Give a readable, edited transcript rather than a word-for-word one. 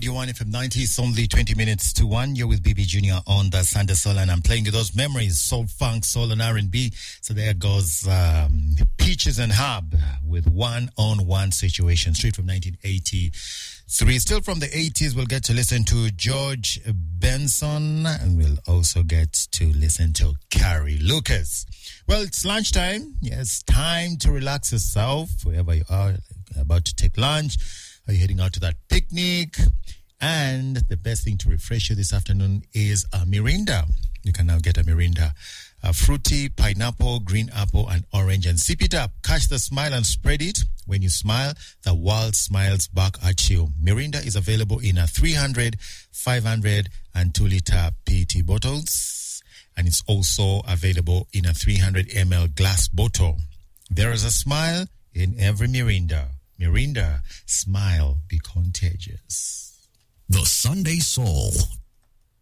Radio 1 FM 90. It's only 20 minutes to 1. You're with BB Junior on the Sunday Soul, and I'm playing you those memories, soul, funk, soul, and R&B. So there goes Peaches and Hub with One-on-One Situation, straight from 1983. Still from the 80s, we'll get to listen to George Benson, and we'll also get to listen to Carrie Lucas. Well, it's lunchtime. Yes, time to relax yourself, wherever you are, about to take lunch. Are you heading out to that picnic? And the best thing to refresh you this afternoon is a Mirinda. You can now get a Mirinda. Fruity, pineapple, green apple, and orange. And sip it up. Catch the smile and spread it. When you smile, the world smiles back at you. Mirinda is available in a 300, 500, and 2-liter PET bottles. And it's also available in a 300 ml glass bottle. There is a smile in every Mirinda. Mirinda, smile, be contagious. The Sunday Soul